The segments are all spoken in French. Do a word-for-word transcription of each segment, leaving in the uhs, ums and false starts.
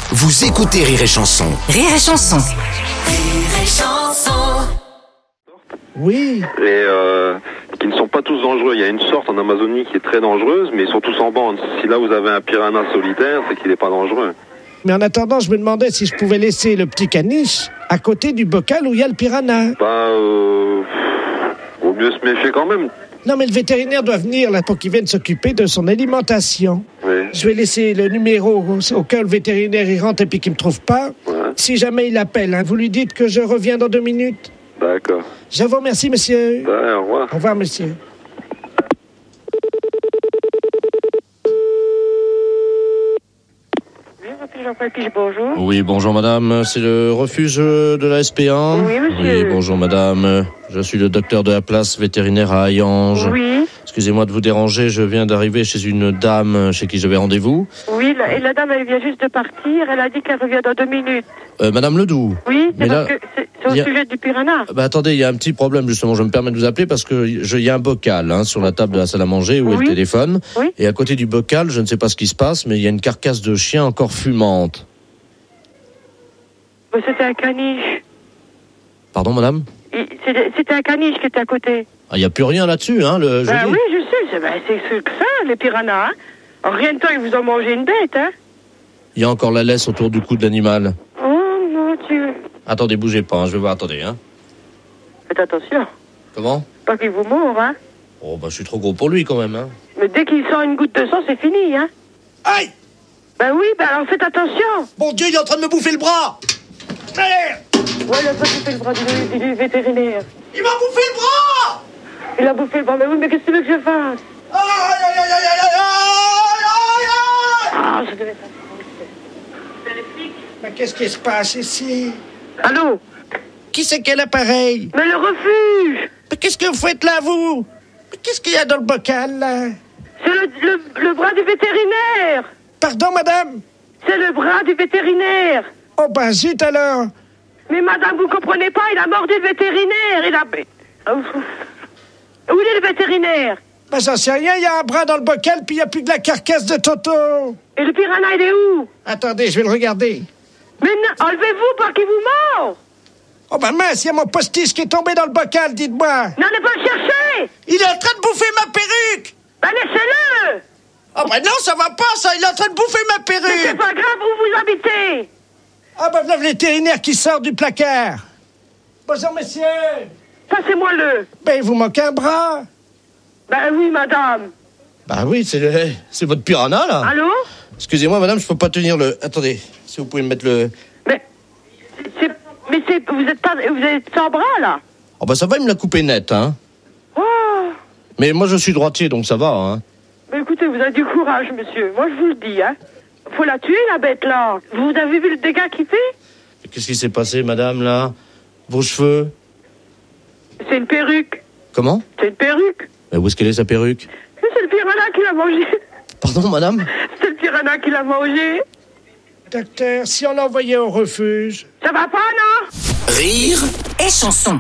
Vous écoutez Rire et Chanson. Rire et Chanson. Rire et Chanson. Oui. Et euh, qui ne sont pas tous dangereux. Il y a une sorte en Amazonie qui est très dangereuse, mais ils sont tous en bande. Si là vous avez un piranha solitaire, c'est qu'il n'est pas dangereux. Mais en attendant, je me demandais si je pouvais laisser le petit caniche à côté du bocal où il y a le piranha. Bah, euh, vaut mieux se méfier quand même. Non, mais le vétérinaire doit venir là pour qu'il vienne s'occuper de son alimentation. Oui. Je vais laisser le numéro au, au cas où le vétérinaire il rentre et puis qu'il me trouve pas. Ouais. Si jamais il appelle, hein, vous lui dites que je reviens dans deux minutes. D'accord. Je vous remercie, monsieur. Ouais, au revoir. Au revoir, monsieur. Bonjour. Oui, bonjour madame, c'est le refuge de la S P un. Oui, monsieur. Oui, bonjour madame, je suis le docteur de la place vétérinaire à Hayange. Oui. Excusez-moi de vous déranger, je viens d'arriver chez une dame chez qui j'avais rendez-vous. Oui, la, et la dame, elle vient juste de partir, elle a dit qu'elle revient dans deux minutes. Euh, madame Ledoux. Oui, c'est Mais parce là, que c'est, c'est au y a- sujet du piranha. Bah attendez, il y a un petit problème justement, je me permets de vous appeler parce que il y a un bocal hein, sur la table de la salle à manger où est Oui. le téléphone. Oui. Et à côté du bocal, je ne sais pas ce qui se passe, mais il y a une carcasse de chien encore fumante. Mais c'était un caniche. Pardon madame? Il- C'était, c'était un caniche qui était à côté. Ah, il n'y a plus rien là-dessus, hein, le Ben jeudi. oui, je sais, c'est, ben, c'est ce que ça, les piranhas. Hein. En rien de temps, ils vous ont mangé une bête, hein. Il y a encore la laisse autour du cou de l'animal. Oh mon Dieu. Attendez, bougez pas, hein, je vais voir, attendez. Hein. Faites attention, Comment? pas qu'il vous mord, hein. Oh, bah je suis trop gros pour lui quand même. Hein. Mais dès qu'il sent une goutte de sang, c'est fini, hein. Aïe! Ben oui, ben alors faites attention. Mon Dieu, il est en train de me bouffer le bras! Merde! Ouais, il a pas bouffé le bras du, du vétérinaire. Il m'a bouffé le bras! Il a bouffé le bras, mais oui, mais qu'est-ce que tu veux que je fasse? Aïe, aïe, aïe, aïe, aïe, aïe, aïe! Ah, je devais faire Mais qu'est-ce qui se passe ici? Allô? Qui c'est quel appareil? Mais le refuge! Mais qu'est-ce que vous faites là, vous? Mais qu'est-ce qu'il y a dans le bocal, là? C'est le, le, le bras du vétérinaire! Pardon, madame? C'est le bras du vétérinaire! Oh, ben zut alors! Mais madame, vous comprenez pas, il a mordu le vétérinaire! Il a... Où il est le vétérinaire? Ben j'en sais rien, il y a un bras dans le bocal, puis il n'y a plus que la carcasse de Toto! Et le piranha, il est où? Attendez, je vais le regarder. Mais non, enlevez-vous, pas qu'il vous mord! Oh, ben mince, il y a mon postiche qui est tombé dans le bocal, dites-moi! N'allez pas le chercher! Il est en train de bouffer ma perruque! Ben laissez-le! Oh, ben non, ça va pas, ça! Il est en train de bouffer ma Mais c'est perruque! pas grave, où vous habitez? Ah, ben voilà le vétérinaire qui sort du placard! Bonjour, messieurs! Passez-moi-le! Ben, il vous manque un bras! Ben oui, madame! Bah oui, c'est le... c'est votre piranha là. Allô? Excusez-moi madame, je peux pas tenir le... Attendez, si vous pouvez me mettre le... Mais, c'est, mais c'est, vous êtes pas, vous êtes sans bras, là? Oh bah ça va, il me l'a coupé net, hein. Oh! Mais moi je suis droitier, donc ça va, hein. Mais écoutez, vous avez du courage, monsieur. Moi, je vous le dis, hein. Faut la tuer, la bête, là. Vous avez vu le dégât qu'il fait? Qu'est-ce qui s'est passé madame là? Vos cheveux? C'est une perruque. Comment? C'est une perruque. Mais où est-ce qu'elle est sa perruque? Mais c'est le piranha qui l'a mangé. Pardon madame? C'est le piranha qui l'a mangé. Docteur, si on l'envoyait au refuge... Ça va pas, non? Rire Et Chanson.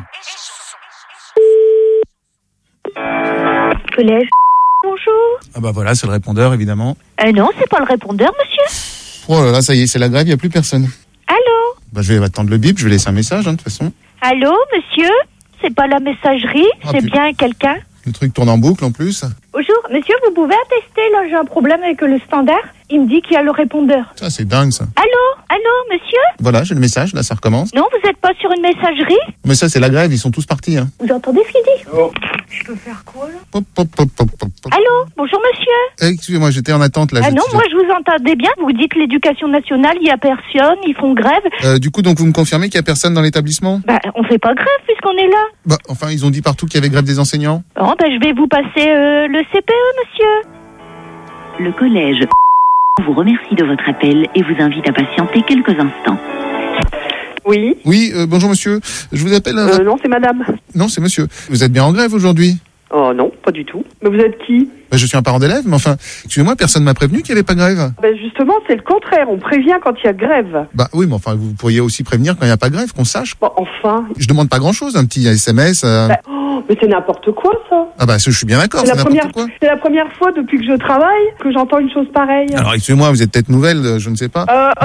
Collège. Bonjour. Ah bah voilà, c'est le répondeur, évidemment. Euh, non, c'est pas le répondeur, monsieur. Oh là là, ça y est, c'est la grève, il n'y a plus personne. Allô? Bah je vais attendre le bip, je vais laisser un message, hein, de toute façon. Allô, monsieur? C'est pas la messagerie, Ah, c'est pu- bien quelqu'un. Le truc tourne en boucle en plus. Bonjour, monsieur, vous pouvez attester, là, j'ai un problème avec le standard. Il me dit qu'il y a le répondeur. Ça, c'est dingue, ça. Allô? Allô, monsieur? Voilà, j'ai le message, là, ça recommence. Non, vous êtes pas sur une messagerie? Mais ça, c'est la grève, ils sont tous partis, hein. Vous entendez ce qu'il dit? Je peux faire quoi, là? Pop, pop, pop, pop, pop, pop. Allô? Bonjour, monsieur? Eh, excusez-moi, j'étais en attente, là. Ah je- non, je- moi, je vous entendais bien. Vous dites l'éducation nationale, il y a personne, ils font grève. Euh, du coup, donc, vous me confirmez qu'il n'y a personne dans l'établissement? Bah, on fait pas grève puisqu'on est là. Bah, enfin, ils ont dit partout qu'il y avait grève des enseignants. Bon, bah, je vais vous passer euh, le C P E, monsieur. Le collège vous remercie de votre appel et vous invite à patienter quelques instants. Oui. Oui, euh, bonjour, monsieur. Je vous appelle... euh, Euh, non, c'est madame. Non, c'est monsieur. Vous êtes bien en grève aujourd'hui? Oh non, pas du tout. Mais vous êtes qui? Bah, je suis un parent d'élève, mais enfin, excusez-moi, personne m'a prévenu qu'il n'y avait pas grève. Ben justement, c'est le contraire. On prévient quand il y a grève. Bah oui, mais enfin, vous pourriez aussi prévenir quand il n'y a pas grève, qu'on sache. Bon, enfin. Je demande pas grand-chose, un petit S M S. euh, Ben, oh, mais c'est n'importe quoi, ça. Ah bah, je suis bien d'accord, C'est c'est la, n'importe première, quoi. c'est la première fois depuis que je travaille que j'entends une chose pareille. Alors, excusez-moi, vous êtes peut-être nouvelle, euh, je ne sais pas. Euh,